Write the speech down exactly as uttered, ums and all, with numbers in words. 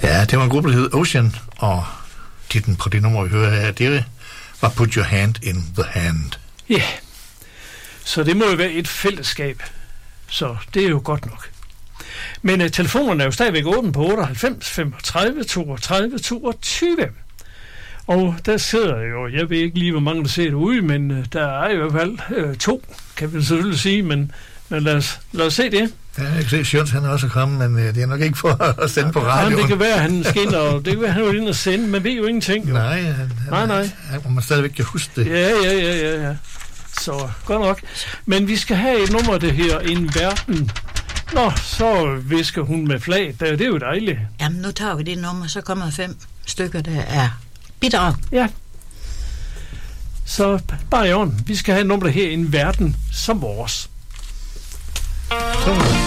Ja, det var en gruppe, der hed Ocean, og titlen på det nummer, vi hører her, det var Put Your Hand in the Hand. Ja, yeah. Så det må jo være et fællesskab, så det er jo godt nok. Men uh, telefonerne er jo stadigvæk åbne på otteoghalvfems femogtredive toogtredive toogtyve. Og der sidder jo, jeg ved ikke lige, hvor mange der ser det ude, men uh, der er i hvert fald uh, to, kan vi selvfølgelig sige, men, men lad, os, lad os se det. Ja, jeg kan se, Sjøns, han er også kommet, men uh, det er nok ikke for at sende på radioen. Ja, det kan være, han skinner, og det kan være, han er inde og sende, man ved jo ingenting. Jo. Nej, han, nej, nej. Han, han, man stadigvæk kan huske det. Ja, ja, ja, ja, ja. Så godt nok. Men vi skal have et nummer, der her En Verden. Nå, så visker hun med flag. Det er jo dejligt. Jamen, nu tager vi det nummer, så kommer fem stykker, der er bidrag. Ja. Så bare i orden. Vi skal have et nummer, der her En Verden som vores. Så